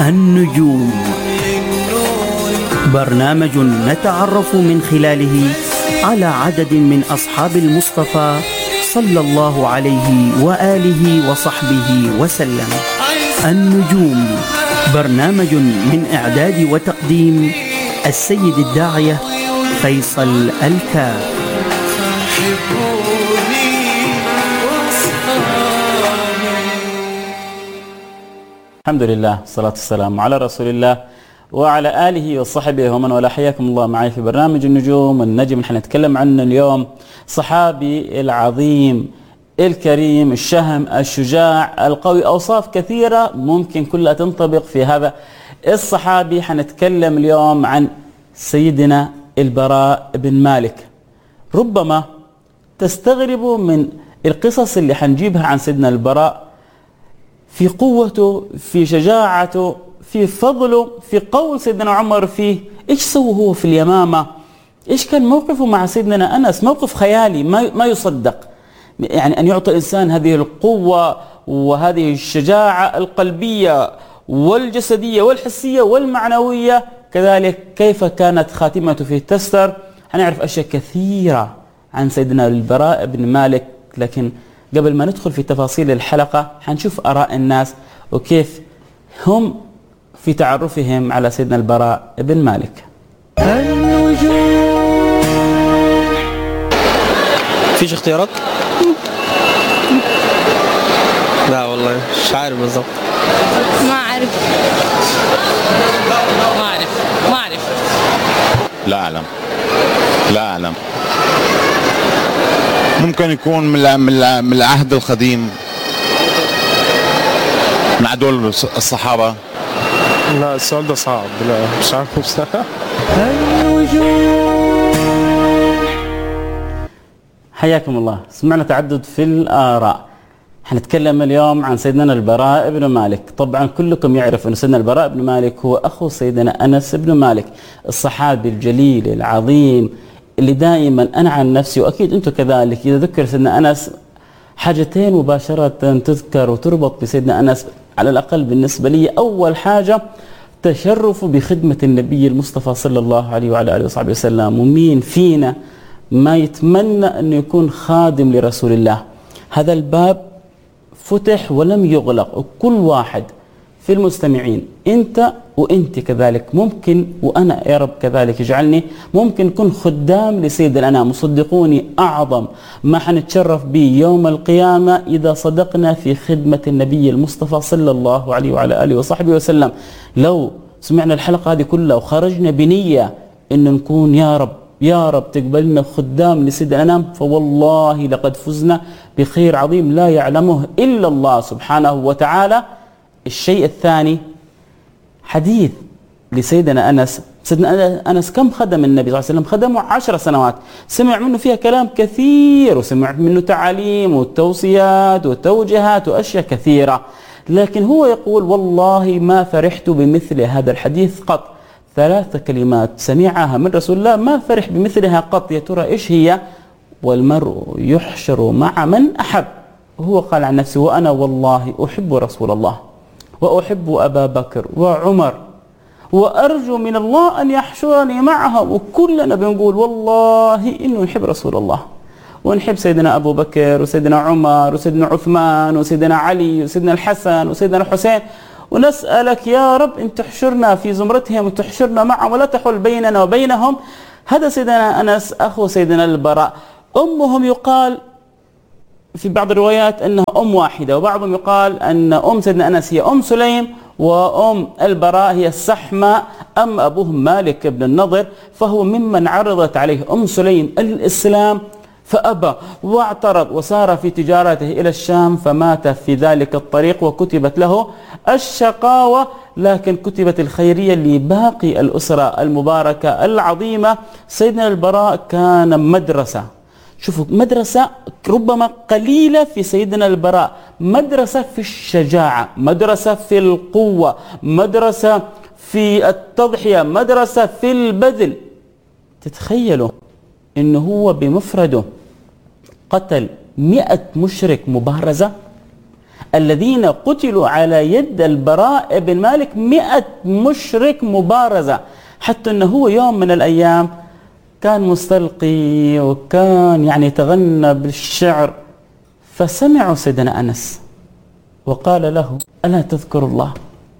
النجوم، برنامج نتعرف من خلاله على عدد من أصحاب المصطفى صلى الله عليه وآله وصحبه وسلم. النجوم، برنامج من إعداد وتقديم السيد الداعية فيصل الكاف. الحمد لله والصلاة والسلام على رسول الله وعلى آله وصحبه ومن والاه. حياكم الله معي في برنامج النجوم. النجم اللي حنتكلم عنه اليوم صحابي العظيم الكريم الشهم الشجاع القوي، أوصاف كثيرة ممكن كلها تنطبق في هذا الصحابي. حنتكلم اليوم عن سيدنا البراء بن مالك. ربما تستغربوا من القصص اللي حنجيبها عن سيدنا البراء، في قوته، في شجاعته، في فضله، في قول سيدنا عمر فيه. ايش سوى هو في اليمامة؟ ايش كان موقفه مع سيدنا أنس؟ موقف خيالي ما يصدق، يعني أن يعطي الإنسان هذه القوة وهذه الشجاعة القلبية والجسدية والحسية والمعنوية. كذلك كيف كانت خاتمته فيه تستر. هنعرف أشياء كثيرة عن سيدنا البراء بن مالك، لكن قبل ما ندخل في تفاصيل الحلقة حنشوف آراء الناس وكيف هم في تعرفهم على سيدنا البراء بن مالك. فيش اختيارات؟ لا والله مش عارف بالظبط. ما أعرف. لا أعلم. ممكن يكون من العهد القديم، من عدول الصحابة. لا السؤال ده صعب، لا مش عارف بصراحة. حياكم الله. سمعنا تعدد في الآراء. حنتكلم اليوم عن سيدنا البراء بن مالك. طبعا كلكم يعرف أن سيدنا البراء بن مالك هو أخو سيدنا أنس بن مالك، الصحابي الجليل العظيم اللي دائما أنا عن نفسي وأكيد أنتم كذلك إذا ذكر سيدنا أنس حاجتين مباشرة تذكر وتربط بسيدنا أنس، على الأقل بالنسبة لي. أول حاجة تشرف بخدمة النبي المصطفى صلى الله عليه وعلى آله وصحبه وسلم. ومين فينا ما يتمنى أن يكون خادم لرسول الله؟ هذا الباب فتح ولم يغلق، وكل واحد في المستمعين أنت وأنت كذلك ممكن، وأنا يا رب كذلك يجعلني ممكن نكون خدام لسيد الأنام. وصدقوني أعظم ما حنتشرف به يوم القيامة إذا صدقنا في خدمة النبي المصطفى صلى الله عليه وعلى آله وصحبه وسلم. لو سمعنا الحلقة هذه كلها وخرجنا بنية أن نكون يا رب تقبلنا خدام لسيد الأنام، فوالله لقد فزنا بخير عظيم لا يعلمه إلا الله سبحانه وتعالى. الشيء الثاني حديث لسيدنا أنس. سيدنا أنس كم خدم النبي صلى الله عليه وسلم؟ خدمه 10 سنوات، سمع منه فيها كلام كثير، وسمع منه تعاليم وتوصيات وتوجيهات وأشياء كثيرة، لكن هو يقول والله ما فرحت بمثل هذا الحديث قط. 3 كلمات سمعها من رسول الله ما فرح بمثلها قط. يا ترى إيش هي؟ والمرء يحشر مع من أحب. وهو قال عن نفسه وأنا والله أحب رسول الله وأحب أبا بكر وعمر وأرجو من الله أن يحشرني معهم. وكلنا بنقول والله إنه نحب رسول الله ونحب سيدنا أبو بكر وسيدنا عمر وسيدنا عثمان وسيدنا علي وسيدنا الحسن وسيدنا الحسين، ونسألك يا رب أن تحشرنا في زمرتهم وتحشرنا معهم ولا تحول بيننا وبينهم. هذا سيدنا أنس أخو سيدنا البراء. أمهم يقال في بعض الروايات أنها أم واحدة، وبعضهم يقال أن سيدنا أنس هي أم سليم وأم البراء هي السحمة. أما أبوهم مالك بن النضر فهو ممن عرضت عليه أم سليم الإسلام فأبى واعترض وسار في تجارته إلى الشام، فمات في ذلك الطريق وكتبت له الشقاوة، لكن كتبت الخيرية لباقي الأسرة المباركة العظيمة. سيدنا البراء كان مدرسة، شوفوا مدرسة ربما قليلة في سيدنا البراء، مدرسة في الشجاعة، مدرسة في القوة، مدرسة في التضحية، مدرسة في البذل. تتخيلوا إنه هو بمفرده قتل 100 مشرك مبارزة. الذين قتلوا على يد البراء بن مالك 100 مشرك مبارزة، حتى أنه هو يوم من الأيام كان مستلقي وكان يعني يتغنى بالشعر، فسمعوا سيدنا أنس وقال له: ألا تذكر الله؟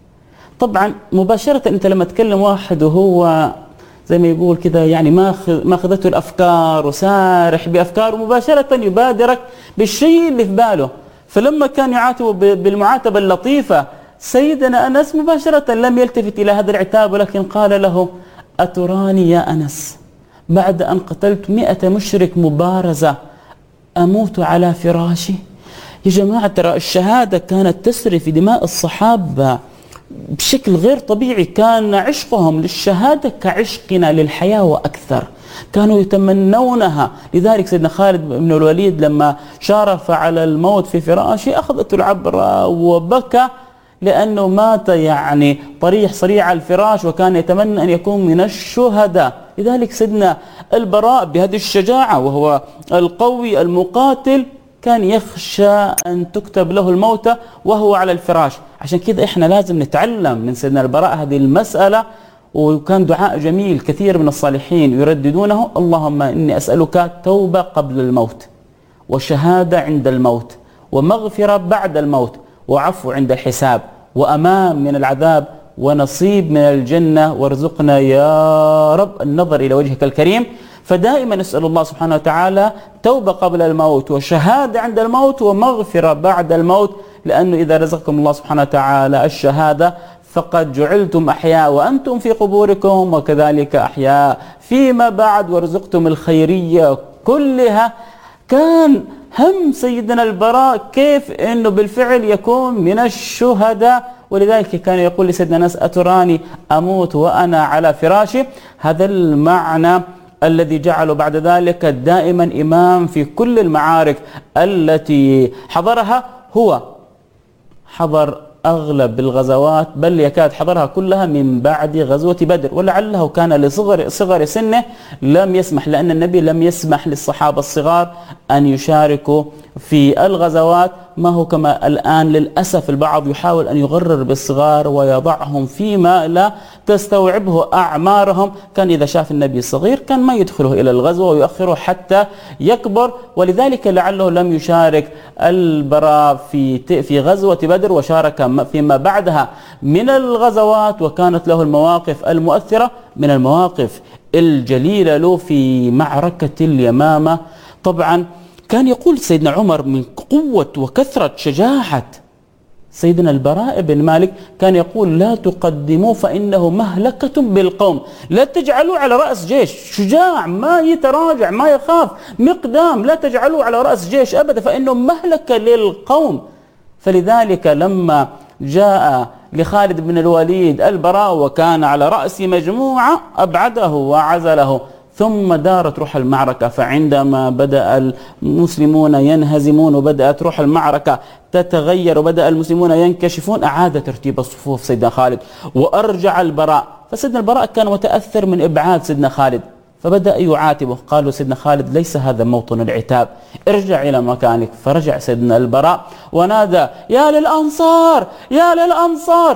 طبعا مباشرة أنت لما تكلم واحد وهو زي ما يقول كذا يعني ما أخذته الأفكار وسارح بأفكاره، مباشرة يبادرك بالشيء اللي في باله. فلما كان يعاتبه بالمعاتبة اللطيفة سيدنا أنس مباشرة لم يلتفت إلى هذا العتاب، ولكن قال له: أتراني يا أنس بعد أن قتلت 100 مشرك مبارزة أموت على فراشي؟ يا جماعة ترى الشهادة كانت تسري في دماء الصحابة بشكل غير طبيعي، كان عشقهم للشهادة كعشقنا للحياة وأكثر، كانوا يتمنونها. لذلك سيدنا خالد بن الوليد لما شارف على الموت في فراشه أخذته العبرة وبكى لأنه مات يعني طريح صريع الفراش، وكان يتمنى أن يكون من الشهداء. لذلك سيدنا البراء بهذه الشجاعة وهو القوي المقاتل كان يخشى أن تكتب له الموتى وهو على الفراش. عشان كده إحنا لازم نتعلم من سيدنا البراء هذه المسألة. وكان دعاء جميل كثير من الصالحين يرددونه: اللهم إني أسألك توبة قبل الموت، وشهادة عند الموت، ومغفرة بعد الموت، وعفو عند الحساب، وأمان من العذاب، ونصيب من الجنة، وارزقنا يا رب النظر إلى وجهك الكريم. فدائما نسأل الله سبحانه وتعالى توبة قبل الموت، وشهادة عند الموت، ومغفرة بعد الموت، لأنه إذا رزقكم الله سبحانه وتعالى الشهادة فقد جعلتم أحياء وأنتم في قبوركم، وكذلك أحياء فيما بعد، ورزقتم الخيرية كلها. كان هم سيدنا البراء كيف أنه بالفعل يكون من الشهداء، ولذلك كان يقول لسيدنا أنس: أتراني أموت وأنا على فراشي. هذا المعنى الذي جعله بعد ذلك دائما إمام في كل المعارك التي حضرها. هو حضر أغلب الغزوات، بل يكاد حضرها كلها من بعد غزوة بدر، ولعله كان لصغر سنه لم يسمح، لأن النبي لم يسمح للصحابة الصغار أن يشاركوا في الغزوات. ما هو كما الآن للأسف البعض يحاول أن يغرر بالصغار ويضعهم فيما لا تستوعبه أعمارهم. كان إذا شاف النبي الصغير كان ما يدخله إلى الغزوة ويؤخره حتى يكبر، ولذلك لعله لم يشارك البراء في غزوة بدر، وشارك فيما بعدها من الغزوات، وكانت له المواقف المؤثرة. من المواقف الجليلة له في معركة اليمامة، طبعا كان يقول سيدنا عمر من قوة وكثرة شجاعة سيدنا البراء بن مالك، كان يقول: لا تقدموا فإنه مهلكة بالقوم. لا تجعلوا على رأس جيش، شجاع ما يتراجع ما يخاف، مقدام، لا تجعلوا على رأس جيش أبدا فإنه مهلكة للقوم. فلذلك لما جاء لخالد بن الوليد البراء وكان على رأس مجموعة أبعده وعزله، ثم دارت روح المعركة. فعندما بدأ المسلمون ينهزمون وبدأت روح المعركة تتغير وبدأ المسلمون ينكشفون، أعاد ترتيب الصفوف سيدنا خالد وأرجع البراء. فسيدنا البراء كان متأثر من إبعاد سيدنا خالد، فبدأ يعاتبه. قالوا: سيدنا خالد ليس هذا موطن العتاب، ارجع إلى مكانك. فرجع سيدنا البراء ونادى: يا للأنصار يا للأنصار.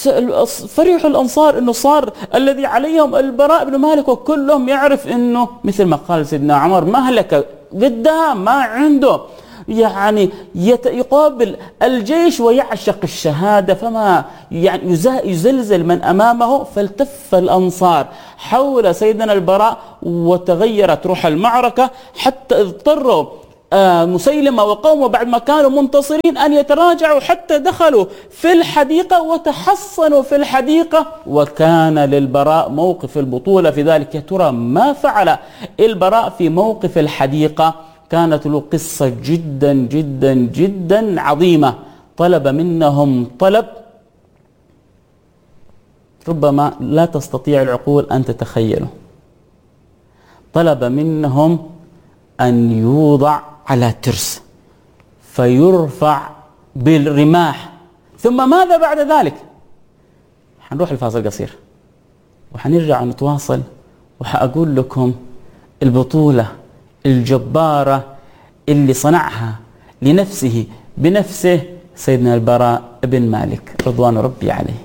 فرح الأنصار أنه صار الذي عليهم البراء بن مالك، وكلهم يعرف أنه مثل ما قال سيدنا عمر مهلكة قدام ما عنده، يعني يقابل الجيش ويعشق الشهادة، فما يعني يزلزل من أمامه. فالتف الأنصار حول سيدنا البراء وتغيرت روح المعركة، حتى اضطروا مسيلمة وقومه بعد ما كانوا منتصرين أن يتراجعوا، حتى دخلوا في الحديقة وتحصنوا في الحديقة. وكان للبراء موقف البطولة في ذلك. يا ترى ما فعل البراء في موقف الحديقة؟ كانت له قصة جدا جدا جدا عظيمة. طلب منهم طلب ربما لا تستطيع العقول أن تتخيله. طلب منهم أن يوضع على ترس فيرفع بالرماح. ثم ماذا بعد ذلك؟ حنروح الفاصل قصير وحنرجع نتواصل، وحأقول لكم البطولة الجبارة اللي صنعها لنفسه بنفسه سيدنا البراء بن مالك رضوان ربي عليه.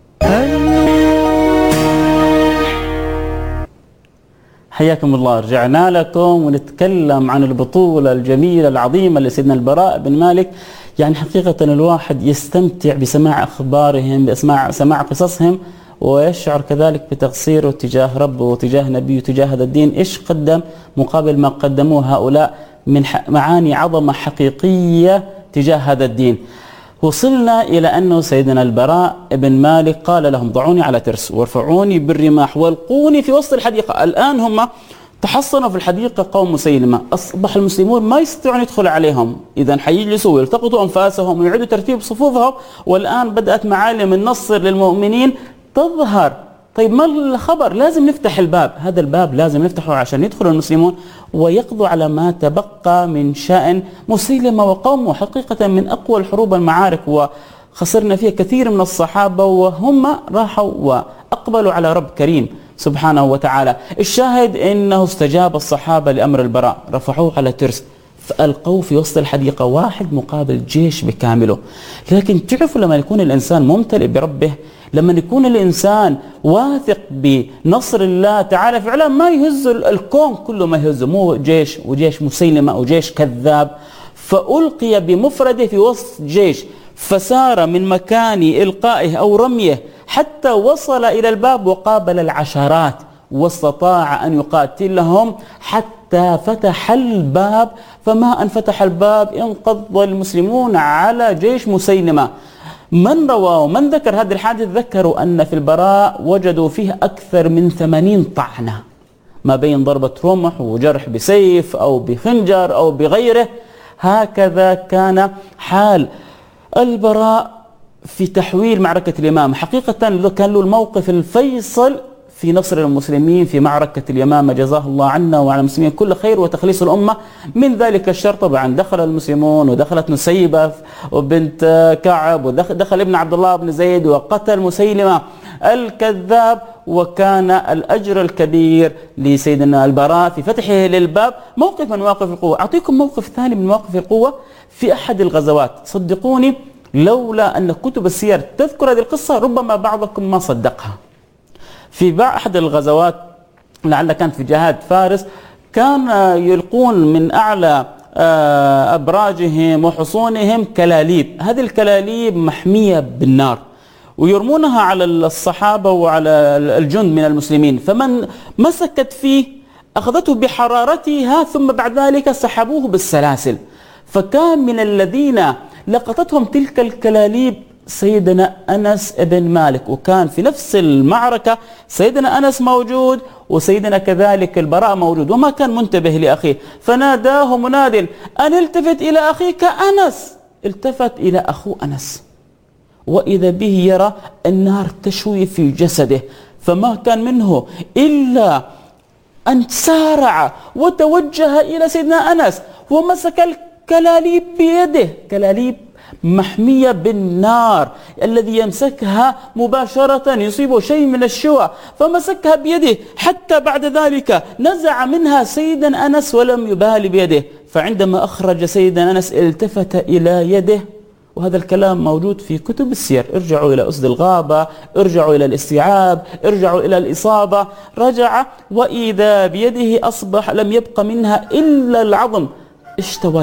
حياكم الله. رجعنا لكم ونتكلم عن البطولة الجميلة العظيمة لسيدنا البراء بن مالك. يعني حقيقة الواحد يستمتع بسماع أخبارهم، بسماع قصصهم، ويشعر كذلك بتقصيره تجاه ربه وتجاه نبيه وتجاه هذا الدين. إيش قدم مقابل ما قدموه هؤلاء من معاني عظمة حقيقية تجاه هذا الدين. وصلنا إلى أنه سيدنا البراء بن مالك قال لهم ضعوني على ترس وارفعوني بالرماح والقوني في وسط الحديقة. الآن هم تحصنوا في الحديقة قوم مسيلمة، أصبح المسلمون ما يستطيعون يدخل عليهم، إذا حيجلسوا ويلتقطوا أنفاسهم ويعيدوا ترتيب صفوفهم. والآن بدأت معالم النصر للمؤمنين تظهر. طيب ما الخبر؟ لازم نفتح الباب، هذا الباب لازم نفتحه عشان يدخل المسلمون ويقضوا على ما تبقى من شأن مسيلمة وقومه. حقيقة من أقوى الحروب المعارك، وخسرنا فيها كثير من الصحابة وهم راحوا وأقبلوا على رب كريم سبحانه وتعالى. الشاهد إنه استجاب الصحابة لأمر البراء، رفعوه على ترس فألقوه في وسط الحديقة، واحد مقابل جيش بكامله. لكن تعرفوا لما يكون الإنسان ممتلئ بربه، لما يكون الإنسان واثق بنصر الله تعالى فعلا، ما يهز الكون كله، ما يهزه، مو جيش وجيش مسيلمة أو جيش كذاب. فألقي بمفرده في وسط جيش، فسار من مكان إلقائه أو رميه حتى وصل إلى الباب وقابل العشرات، واستطاع أن يقاتلهم حتى فتح الباب. فما أن فتح الباب انقض المسلمون على جيش مسيلمة. من روى ومن ذكر هذا الحادث ذكروا أن في البراء وجدوا فيه أكثر من 80 طعنة، ما بين ضربة رمح وجرح بسيف أو بخنجر أو بغيره. هكذا كان حال البراء في تحويل معركة اليمامة. حقيقة كان له الموقف الفيصل في نصر المسلمين في معركة اليمامة، جزاه الله عنا وعلى المسلمين كل خير وتخليص الأمة من ذلك الشر. طبعا دخل المسلمون ودخلت نسيبة وبنت كعب ودخل ابن عبد الله بن زيد وقتل مسيلمة الكذاب، وكان الأجر الكبير لسيدنا البراء في فتحه للباب. موقف من مواقف القوة. أعطيكم موقف ثاني من مواقف القوة في أحد الغزوات. صدقوني لولا أن كتب السير تذكر هذه القصة ربما بعضكم ما صدقها. في أحد الغزوات لعل كانت في جهاد فارس، كان يلقون من أعلى أبراجهم وحصونهم كلاليب. هذه الكلاليب محمية بالنار ويرمونها على الصحابة وعلى الجند من المسلمين، فمن مسكت فيه أخذته بحرارتها ثم بعد ذلك سحبوه بالسلاسل. فكان من الذين لقطتهم تلك الكلاليب سيدنا أنس بن مالك، وكان في نفس المعركة سيدنا أنس موجود وسيدنا كذلك البراء موجود، وما كان منتبه لأخيه، فناداه مناد أن التفت إلى أخيك أنس. التفت إلى أخوه أنس وإذا به يرى النار تشوي في جسده، فما كان منه إلا أن سارع وتوجه إلى سيدنا أنس ومسك الكلاليب بيده، كلاليب محمية بالنار الذي يمسكها مباشرة يصيبه شيء من الشوى، فمسكها بيده حتى بعد ذلك نزع منها سيدنا أنس ولم يبالي بيده. فعندما أخرج سيدنا أنس التفت إلى يده، وهذا الكلام موجود في كتب السير، ارجعوا إلى أسد الغابة، ارجعوا إلى الاستيعاب، ارجعوا إلى الإصابة، رجع وإذا بيده أصبح لم يبق منها إلا العظم، اشتوت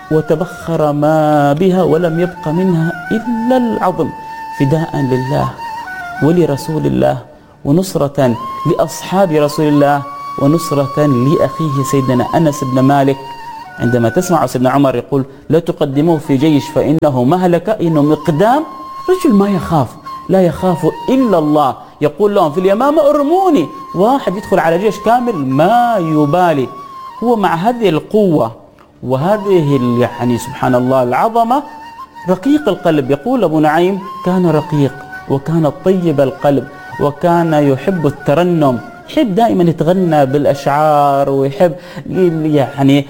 وتبخر ما بها ولم يبق منها إلا العظم، فداء لله ولرسول الله ونصرة لأصحاب رسول الله ونصرة لأخيه سيدنا أنس بن مالك. عندما تسمع سيدنا عمر يقول لا تقدموه في جيش فإنه مهلك، إنه مقدام رجل ما يخاف، لا يخاف إلا الله. يقول لهم في اليمامة ارموني، واحد يدخل على جيش كامل ما يبالي. هو مع هذه القوة وهذه يعني سبحان الله العظمة رقيق القلب. يقول أبو نعيم كان رقيق وكان طيب القلب وكان يحب الترنم، يحب دائما يتغنى بالأشعار ويحب يعني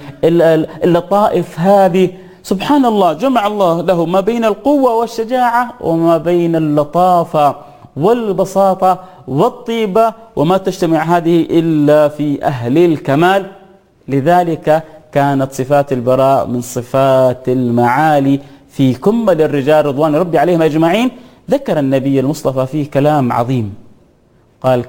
اللطائف هذه. سبحان الله، جمع الله له ما بين القوة والشجاعة وما بين اللطافة والبساطة والطيبة، وما تجتمع هذه إلا في أهل الكمال. لذلك كانت صفات البراء من صفات المعالي في كمل الرجال رضوان ربي عليهم أجمعين، ذكر النبي المصطفى فيه كلام عظيم. قال: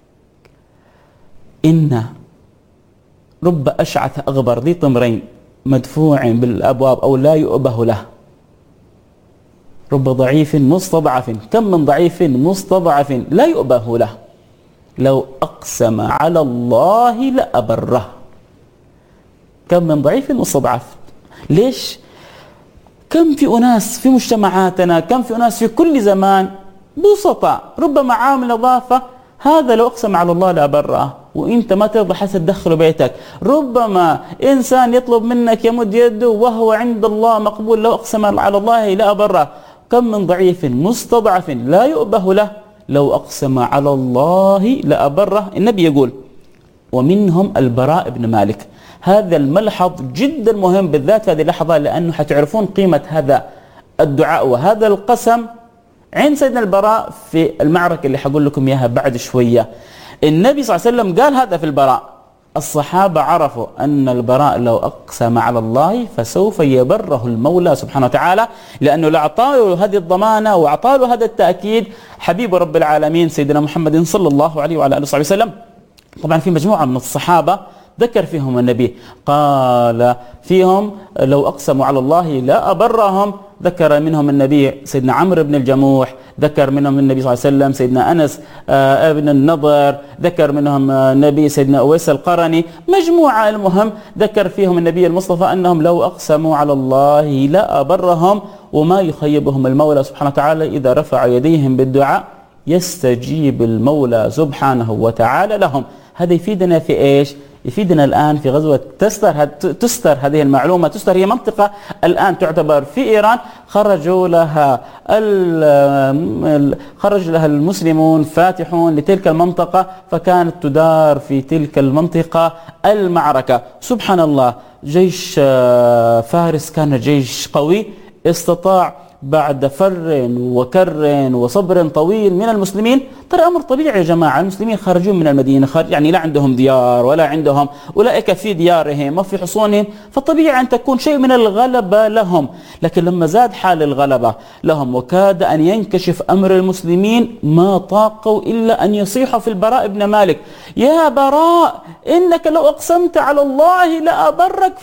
إن رب أشعث أغبر ذي طمرين مدفوع بالأبواب أو لا يؤبه له، رب ضعيف مستضعف، كم من ضعيف مستضعف لا يؤبه له، لو أقسم على الله لأبره. كم من ضعيف مستضعف. ليش؟ كم في أناس في مجتمعاتنا، كم في أناس في كل زمان بسطاء، ربما عامل نظافة هذا لو أقسم على الله لأبره، وإنت ما ترضى حتى تدخله بيتك. ربما إنسان يطلب منك يمد يده وهو عند الله مقبول، لو أقسم على الله لأبره. كم من ضعيف مستضعف لا يؤبه له، لو أقسم على الله لأبره. النبي يقول: ومنهم البراء بن مالك. هذا الملحظ جدا مهم بالذات في هذه اللحظة، لأنه حتعرفون قيمة هذا الدعاء وهذا القسم عند سيدنا البراء في المعركة اللي حقول لكم إياها بعد شوية. النبي صلى الله عليه وسلم قال هذا في البراء، الصحابة عرفوا أن البراء لو أقسم على الله فسوف يبره المولى سبحانه وتعالى، لأنه لأعطاه هذه الضمانة وأعطاه هذا التأكيد حبيب رب العالمين سيدنا محمد صلى الله عليه وعلى آله وصحبه وسلم. طبعا في مجموعة من الصحابة ذكر فيهم النبي، قال فيهم لو أقسموا على الله لا أبرهم. ذكر منهم النبي سيدنا عمرو بن الجموح، ذكر منهم النبي صلى الله عليه وسلم سيدنا أنس ابن النضر، ذكر منهم النبي سيدنا أويس القرني، مجموعة. المهم ذكر فيهم النبي المصطفى أنهم لو أقسموا على الله لا أبرهم، وما يخيبهم المولى سبحانه وتعالى إذا رفع يديهم بالدعاء يستجيب المولى سبحانه وتعالى لهم. هذا يفيدنا في إيش؟ يفيدنا الآن في غزوة تستر. هذه المعلومة تستر هي منطقة الآن تعتبر في إيران خرج لها المسلمون فاتحون لتلك المنطقة، فكانت تدار في تلك المنطقة المعركة. سبحان الله، جيش فارس كان جيش قوي، استطاع بعد فر وكر وصبر طويل من المسلمين. ترى أمر طبيعي يا جماعة، المسلمين خرجوا من المدينة، يعني لا عندهم ديار ولا عندهم، أولئك في ديارهم وفي حصونهم، فطبيعي أن تكون شيء من الغلبة لهم. لكن لما زاد حال الغلبة لهم وكاد أن ينكشف أمر المسلمين، ما طاقوا إلا أن يصيحوا في البراء بن مالك: يا براء، إنك لو أقسمت على الله لأبرك،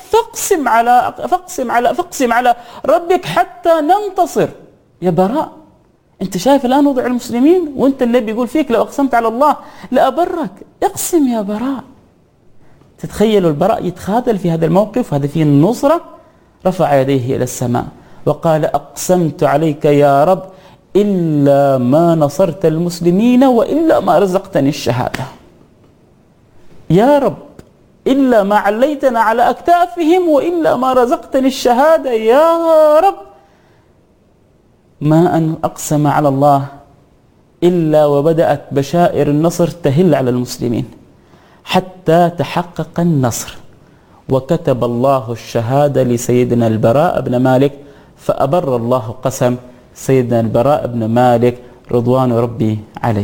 فاقسم على ربك حتى ننتصر. يا براء، أنت شايف الآن وضع المسلمين، وأنت النبي يقول فيك لو أقسمت على الله لأبرك، اقسم يا براء. تتخيلوا البراء يتخاذل في هذا الموقف، هذا فيه النصرة. رفع يديه إلى السماء وقال: أقسمت عليك يا رب إلا ما نصرت المسلمين وإلا ما رزقتني الشهادة. يا رب، إلا ما عليتنا على أكتافهم وإلا ما رزقتني الشهادة يا رب. ما أن أقسم على الله إلا وبدأت بشائر النصر تهل على المسلمين حتى تحقق النصر، وكتب الله الشهادة لسيدنا البراء بن مالك، فأبر الله قسم سيدنا البراء بن مالك رضوان ربي عليه.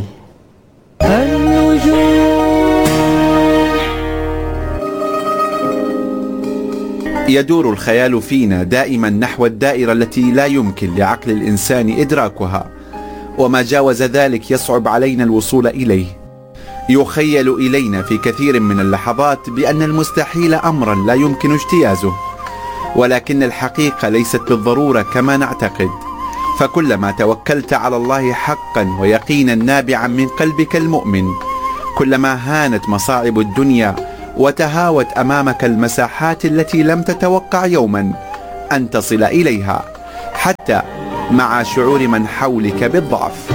يدور الخيال فينا دائما نحو الدائرة التي لا يمكن لعقل الإنسان إدراكها، وما جاوز ذلك يصعب علينا الوصول إليه. يخيل إلينا في كثير من اللحظات بأن المستحيل أمرا لا يمكن اجتيازه، ولكن الحقيقة ليست بالضرورة كما نعتقد. فكلما توكلت على الله حقا ويقينا نابعا من قلبك المؤمن، كلما هانت مصاعب الدنيا وتهاوت أمامك المساحات التي لم تتوقع يوما أن تصل إليها، حتى مع شعور من حولك بالضعف.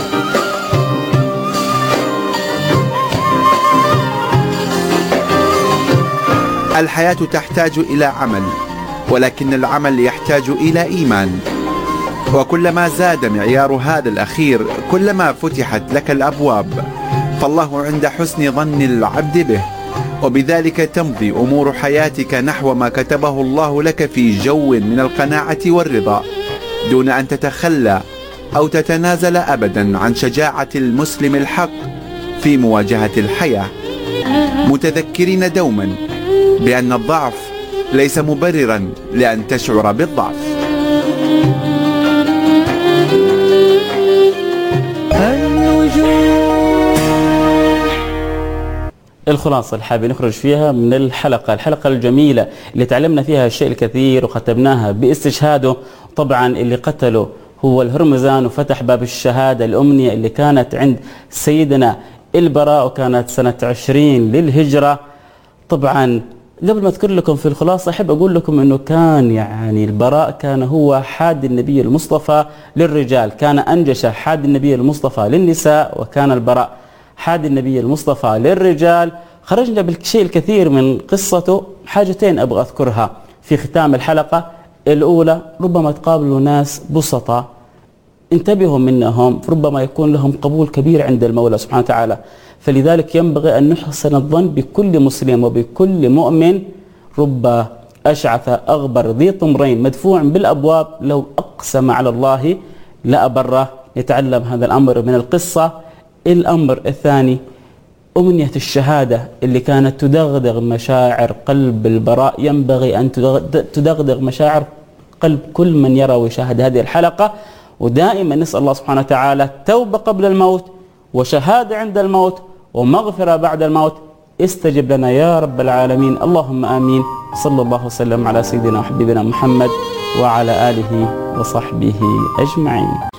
الحياة تحتاج إلى عمل، ولكن العمل يحتاج إلى إيمان، وكلما زاد معيار هذا الأخير كلما فتحت لك الأبواب، فالله عند حسن ظن العبد به، وبذلك تمضي أمور حياتك نحو ما كتبه الله لك في جو من القناعة والرضا، دون أن تتخلى أو تتنازل أبدا عن شجاعة المسلم الحق في مواجهة الحياة، متذكرين دوما بأن الضعف ليس مبررا لأن تشعر بالضعف. الخلاصة اللي حابين نخرج فيها من الحلقة الجميلة اللي تعلمنا فيها الشيء الكثير وختمناها باستشهاده. طبعا اللي قتله هو الهرمزان وفتح باب الشهادة الأمنية اللي كانت عند سيدنا البراء، وكانت سنة 20 للهجرة. طبعا قبل ما أذكر لكم في الخلاصة أحب أقول لكم أنه كان يعني البراء كان هو حاد النبي المصطفى للرجال، كان أنجش حاد النبي المصطفى للنساء، وكان البراء حاد النبي المصطفى للرجال. خرجنا بالشيء الكثير من قصته. حاجتين أبغى أذكرها في ختام الحلقة. الأولى، ربما تقابلوا ناس بسطاء انتبهوا منهم، ربما يكون لهم قبول كبير عند المولى سبحانه وتعالى، فلذلك ينبغي أن نحسن الظن بكل مسلم وبكل مؤمن. رب أشعث أغبر ذي طمرين مدفوع بالأبواب لو أقسم على الله لأبره. نتعلم هذا الأمر من القصة. الأمر الثاني، أمنية الشهادة اللي كانت تدغدغ مشاعر قلب البراء، ينبغي أن تدغدغ مشاعر قلب كل من يرى ويشاهد هذه الحلقة. ودائما نسأل الله سبحانه وتعالى توبة قبل الموت، وشهادة عند الموت، ومغفرة بعد الموت. استجب لنا يا رب العالمين، اللهم آمين. صلى الله وسلم على سيدنا وحبيبنا محمد وعلى آله وصحبه أجمعين.